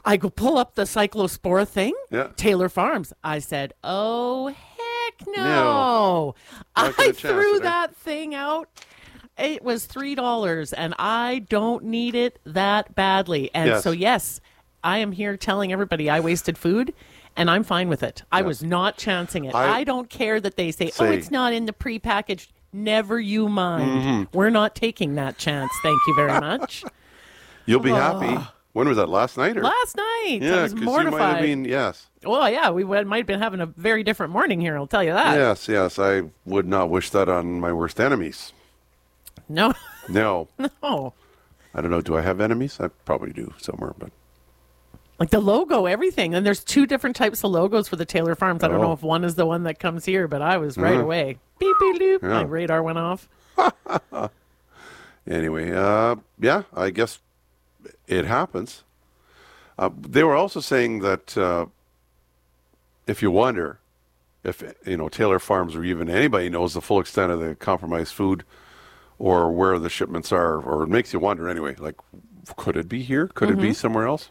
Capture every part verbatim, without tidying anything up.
I go pull up the Cyclospora thing. Yeah. Taylor Farms. I said, oh, heck no. No. I Not gonna chance threw it, eh? that thing out. It was three dollars, and I don't need it that badly. And Yes. so, yes, I am here telling everybody I wasted food, and I'm fine with it. I Yes. was not chancing it. I- I, don't care that they say, oh, Say- it's not in the prepackaged. Never you mind. Mm-hmm. We're not taking that chance. Thank you very much. You'll be happy. When was that? Last night? Or? Last night, I yeah, was because mortified. you might have been, yes. Well, yeah, we would, might have been having a very different morning here, I'll tell you that. Yes, yes. I would not wish that on my worst enemies. No, No. no. I don't know. Do I have enemies? I probably do somewhere, but Like the logo, everything. And there's two different types of logos for the Taylor Farms. I don't Oh. know if one is the one that comes here, but I was right Mhm. away. Beep, beep, doop. Yeah. My radar went off. anyway, uh, yeah, I guess it happens. Uh, they were also saying that uh, if you wonder if, you know, Taylor Farms or even anybody knows the full extent of the compromised food or where the shipments are, or it makes you wonder anyway, like, could it be here? Could Mm-hmm. it be somewhere else?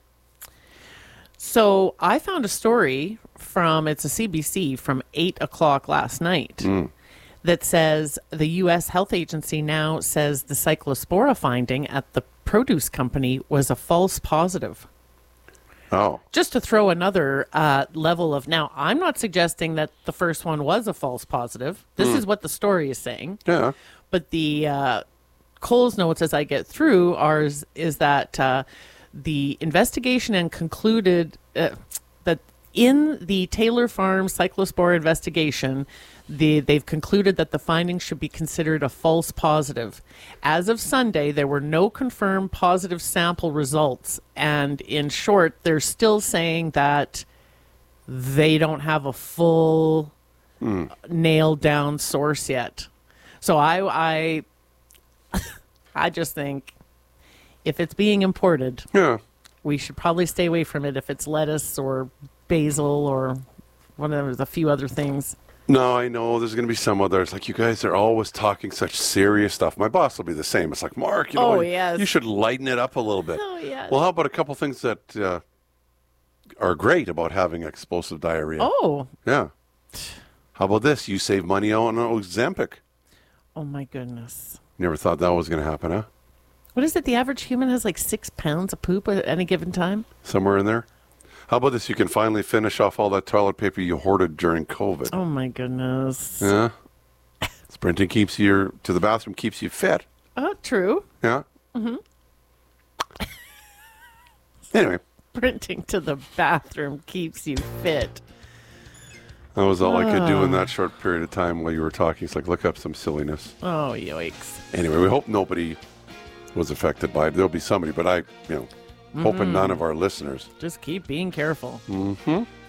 So I found a story from, it's a C B C from eight o'clock last night Mm. that says the U S Health Agency now says the Cyclospora finding at the produce company was a false positive. Oh, Just to throw another uh, level of, now, I'm not suggesting that the first one was a false positive. This is what the story is saying. yeah. But the uh, Coles notes as I get through are, is, is that uh, the investigation and concluded uh, that in the Taylor Farm Cyclospora investigation, the, they've concluded that the findings should be considered a false positive. As of Sunday, there were no confirmed positive sample results. And in short, they're still saying that they don't have a full nailed down source yet. So I, I, I just think if it's being imported, Yeah. we should probably stay away from it if it's lettuce or basil or one of the few other things. No, I know there's going to be some others. Like, you guys are always talking such serious stuff. My boss will be the same. It's like, Mark, you know, Oh, you- yes. you should lighten it up a little bit. Oh, yes. Well, how about a couple things that uh, are great about having explosive diarrhea? Oh, Yeah. How about this? You save money on Ozempic. oh my goodness. Never thought that was going to happen, huh? What is it? The average human has like six pounds of poop at any given time? Somewhere in there. How about this? You can finally finish off all that toilet paper you hoarded during COVID. Oh my goodness. Yeah. Sprinting keeps you to the bathroom, keeps you fit. Oh, true. Yeah. Mm-hmm. Anyway, Sprinting to the bathroom keeps you fit. that was all I could do in Ah. that short period of time while you were talking. It's like, look up some silliness. Oh, yikes. Anyway, we hope nobody was affected by it. There'll be somebody, but I, you know, hoping none of our listeners. Just keep being careful. Mm-hmm.